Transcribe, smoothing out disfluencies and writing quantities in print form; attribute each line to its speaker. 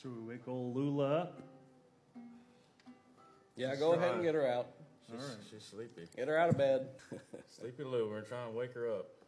Speaker 1: Should we wake old Lula up?
Speaker 2: Yeah, go ahead and get her out.
Speaker 3: She's sleepy.
Speaker 2: Get her out of bed.
Speaker 3: Sleepy Lou, we're trying to wake her up.